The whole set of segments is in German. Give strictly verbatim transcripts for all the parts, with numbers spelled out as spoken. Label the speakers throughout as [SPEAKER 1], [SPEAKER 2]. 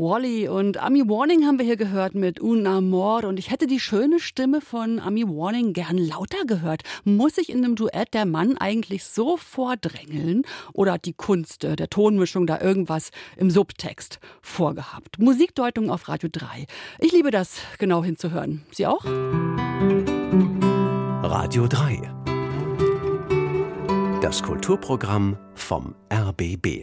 [SPEAKER 1] Wally und Ami Warning haben wir hier gehört mit Un Amor. Und ich hätte die schöne Stimme von Ami Warning gern lauter gehört. Muss sich in einem Duett der Mann eigentlich so vordrängeln? Oder hat die Kunst äh, der Tonmischung da irgendwas im Subtext vorgehabt? Musikdeutung auf Radio drei. Ich liebe das, genau hinzuhören. Sie auch?
[SPEAKER 2] Radio drei. Das Kulturprogramm vom R B B.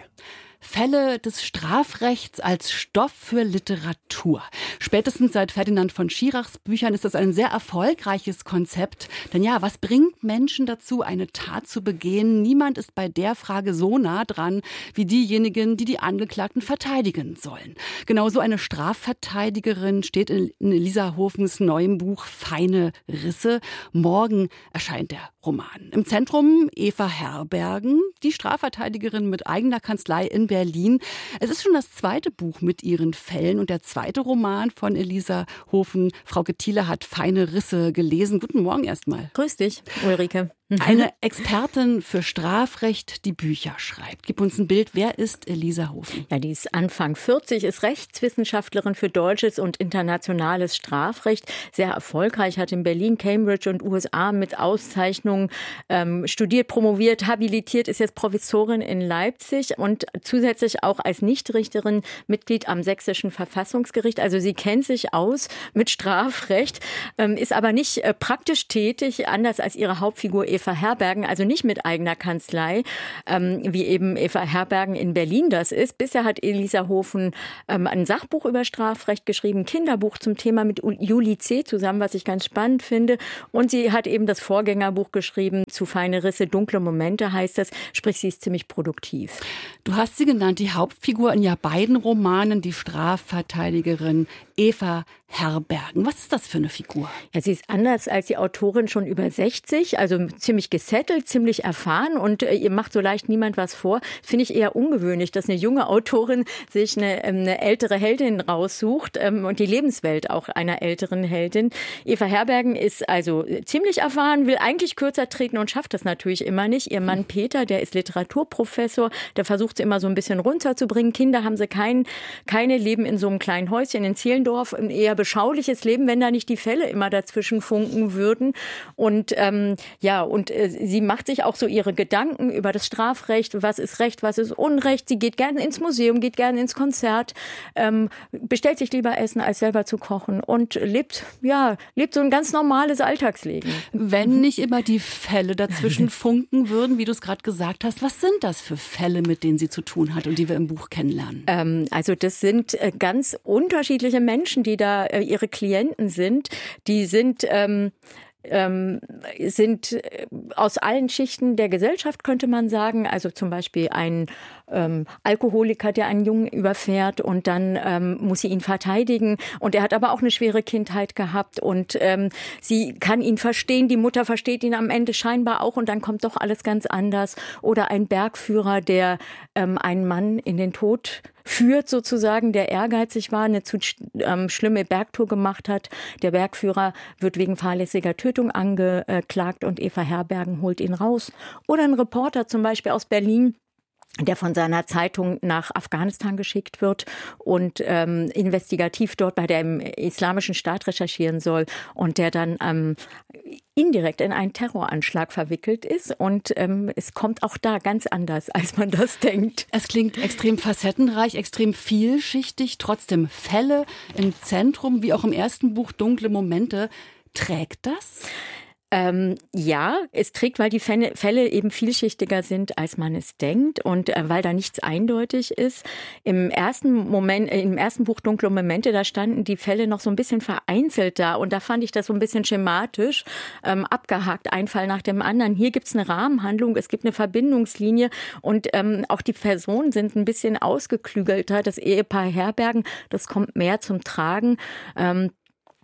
[SPEAKER 1] Fälle des Strafrechts als Stoff für Literatur. Spätestens seit Ferdinand von Schirachs Büchern ist das ein sehr erfolgreiches Konzept. Denn ja, was bringt Menschen dazu, eine Tat zu begehen? Niemand ist bei der Frage so nah dran wie diejenigen, die die Angeklagten verteidigen sollen. Genauso eine Strafverteidigerin steht in Elisa Hofens neuem Buch Feine Risse. Morgen erscheint der Roman. Im Zentrum Eva Herbergen, die Strafverteidigerin mit eigener Kanzlei in Berlin. Es ist schon das zweite Buch mit ihren Fällen und der zweite Roman von Elisa Hofen. Frau Thiele hat Feine Risse gelesen. Guten Morgen erstmal.
[SPEAKER 3] Grüß dich, Ulrike.
[SPEAKER 1] Eine Expertin für Strafrecht, die Bücher schreibt. Gib uns ein Bild. Wer ist Elisa Hofen?
[SPEAKER 3] Ja, die ist Anfang vierzig, ist Rechtswissenschaftlerin für deutsches und internationales Strafrecht. Sehr erfolgreich, hat in Berlin, Cambridge und U S A mit Auszeichnungen ähm, studiert, promoviert, habilitiert, ist jetzt Professorin in Leipzig und zusätzlich auch als Nichtrichterin Mitglied am Sächsischen Verfassungsgericht. Also sie kennt sich aus mit Strafrecht, ähm, ist aber nicht äh, praktisch tätig, anders als ihre Hauptfigur Eva Herbergen, also nicht mit eigener Kanzlei, ähm, wie eben Eva Herbergen in Berlin das ist. Bisher hat Elisa Hofen ähm, ein Sachbuch über Strafrecht geschrieben, Kinderbuch zum Thema mit Juli C. zusammen, was ich ganz spannend finde. Und sie hat eben das Vorgängerbuch geschrieben zu Feine Risse, dunkle Momente heißt das, sprich sie ist ziemlich produktiv.
[SPEAKER 1] Du hast sie genannt, die Hauptfigur in ja beiden Romanen, die Strafverteidigerin Eva Herbergen. Was ist das für eine Figur?
[SPEAKER 3] Ja, sie ist anders als die Autorin schon über sechzig, also ziemlich gesettelt, ziemlich erfahren und äh, ihr macht so leicht niemand was vor. Finde ich eher ungewöhnlich, dass eine junge Autorin sich eine, eine ältere Heldin raussucht ähm, und die Lebenswelt auch einer älteren Heldin. Eva Herbergen ist also ziemlich erfahren, will eigentlich kürzer treten und schafft das natürlich immer nicht. Ihr Mann Peter, der ist Literaturprofessor, der versucht sie immer so ein bisschen runterzubringen. Kinder haben sie kein, keine, leben in so einem kleinen Häuschen in Zehlendorf, ein eher beschauliches Leben, wenn da nicht die Fälle immer dazwischen funken würden. Und ähm, ja, und äh, sie macht sich auch so ihre Gedanken über das Strafrecht, was ist Recht, was ist Unrecht. Sie geht gerne ins Museum, geht gerne ins Konzert, ähm, bestellt sich lieber Essen, als selber zu kochen und lebt, ja, lebt so ein ganz normales Alltagsleben.
[SPEAKER 1] Wenn nicht immer die Fälle dazwischen funken würden, wie du es gerade gesagt hast, was sind das für Fälle, mit denen sie zu tun hat und die wir im Buch kennenlernen?
[SPEAKER 3] Ähm, also das sind äh, ganz unterschiedliche Menschen, die da äh, ihre Klienten sind. Die sind ähm, Ähm, sind aus allen Schichten der Gesellschaft, könnte man sagen. Also zum Beispiel ein ähm, Alkoholiker, der einen Jungen überfährt und dann ähm, muss sie ihn verteidigen. Und er hat aber auch eine schwere Kindheit gehabt und ähm, sie kann ihn verstehen. Die Mutter versteht ihn am Ende scheinbar auch und dann kommt doch alles ganz anders. Oder ein Bergführer, der ähm, einen Mann in den Tod führt sozusagen, der ehrgeizig war, eine zu ähm, schlimme Bergtour gemacht hat. Der Bergführer wird wegen fahrlässiger Tötung angeklagt und Eva Herbergen holt ihn raus. Oder ein Reporter zum Beispiel aus Berlin, der von seiner Zeitung nach Afghanistan geschickt wird und ähm, investigativ dort bei dem Islamischen Staat recherchieren soll und der dann ähm, indirekt in einen Terroranschlag verwickelt ist. Und ähm, es kommt auch da ganz anders, als man das denkt.
[SPEAKER 1] Es klingt extrem facettenreich, extrem vielschichtig, trotzdem Fälle im Zentrum, wie auch im ersten Buch Dunkle Momente. Trägt das?
[SPEAKER 3] Ähm, ja, es trägt, weil die Fälle eben vielschichtiger sind, als man es denkt und äh, weil da nichts eindeutig ist. Im ersten Moment, äh, im ersten Buch Dunkle Momente, da standen die Fälle noch so ein bisschen vereinzelt da und da fand ich das so ein bisschen schematisch ähm, abgehakt, ein Fall nach dem anderen. Hier gibt's eine Rahmenhandlung, es gibt eine Verbindungslinie und ähm, auch die Personen sind ein bisschen ausgeklügelter. Das Ehepaar Herbergen, das kommt mehr zum Tragen. Ähm,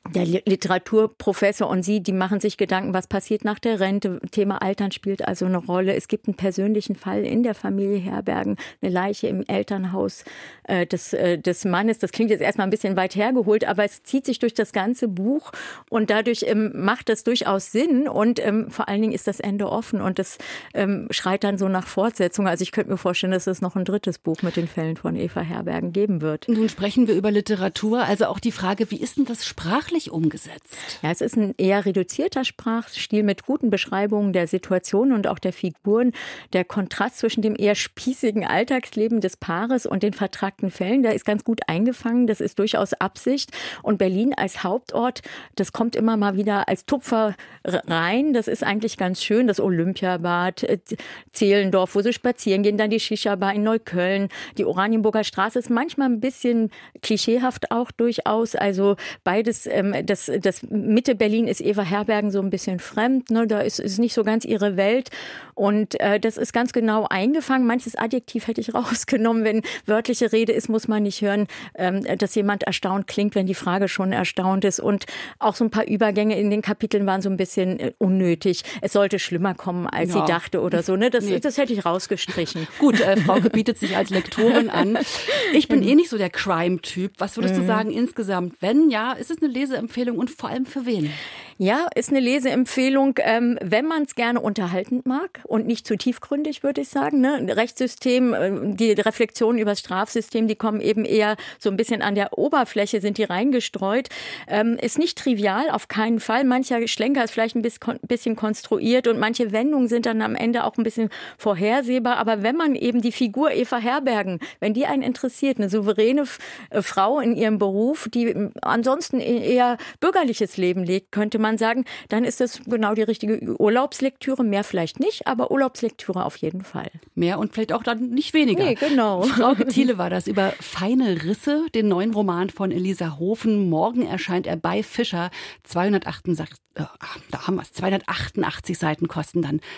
[SPEAKER 3] Der Literaturprofessor und sie, die machen sich Gedanken, was passiert nach der Rente. Thema Altern spielt also eine Rolle. Es gibt einen persönlichen Fall in der Familie Herbergen, eine Leiche im Elternhaus äh, des, äh, des Mannes. Das klingt jetzt erstmal ein bisschen weit hergeholt, aber es zieht sich durch das ganze Buch und dadurch ähm, macht das durchaus Sinn und ähm, vor allen Dingen ist das Ende offen und das ähm, schreit dann so nach Fortsetzung. Also ich könnte mir vorstellen, dass es noch ein drittes Buch mit den Fällen von Eva Herbergen geben wird.
[SPEAKER 1] Nun sprechen wir über Literatur, also auch die Frage, wie ist denn das sprachlich umgesetzt?
[SPEAKER 3] Ja, es ist ein eher reduzierter Sprachstil mit guten Beschreibungen der Situation und auch der Figuren. Der Kontrast zwischen dem eher spießigen Alltagsleben des Paares und den vertragten Fällen, der ist ganz gut eingefangen. Das ist durchaus Absicht. Und Berlin als Hauptort, das kommt immer mal wieder als Tupfer rein. Das ist eigentlich ganz schön. Das Olympiabad, Zehlendorf, wo sie spazieren gehen, dann die Shisha-Bar in Neukölln. Die Oranienburger Straße ist manchmal ein bisschen klischeehaft auch durchaus. Also beides Das, das Mitte Berlin ist Eva Herbergen so ein bisschen fremd, ne? Da ist, ist nicht so ganz ihre Welt und äh, das ist ganz genau eingefangen. Manches Adjektiv hätte ich rausgenommen, wenn wörtliche Rede ist, muss man nicht hören, ähm, dass jemand erstaunt klingt, wenn die Frage schon erstaunt ist und auch so ein paar Übergänge in den Kapiteln waren so ein bisschen äh, unnötig. Es sollte schlimmer kommen, als ja. sie dachte oder so, ne? Das, nee. das hätte ich rausgestrichen.
[SPEAKER 1] Gut, äh, Frauke bietet sich als Lektorin an. Ich bin eh nicht so der Crime-Typ. Was würdest du sagen insgesamt? Wenn ja, ist es eine Leseempfehlung und vor allem für wen?
[SPEAKER 3] Ja, ist eine Leseempfehlung, ähm, wenn man es gerne unterhaltend mag und nicht zu tiefgründig, würde ich sagen. Ne? Rechtssystem, die Reflexionen über das Strafsystem, die kommen eben eher so ein bisschen an der Oberfläche, sind die reingestreut. Ähm, ist nicht trivial, auf keinen Fall. Mancher Schlenker ist vielleicht ein bisschen konstruiert und manche Wendungen sind dann am Ende auch ein bisschen vorhersehbar. Aber wenn man eben die Figur Eva Herbergen, wenn die einen interessiert, eine souveräne Frau in ihrem Beruf, die ansonsten eher bürgerliches Leben legt, könnte man sagen, dann ist das genau die richtige Urlaubslektüre. Mehr vielleicht nicht, aber Urlaubslektüre auf jeden Fall.
[SPEAKER 1] Mehr und vielleicht auch dann nicht weniger.
[SPEAKER 3] Nee, genau.
[SPEAKER 1] Frauke Thiele war das über Feine Risse, den neuen Roman von Elisa Hofen. Morgen erscheint er bei Fischer. zweihundertachtundachtzig, äh, da haben wir es. zweihundertachtundachtzig Seiten kosten dann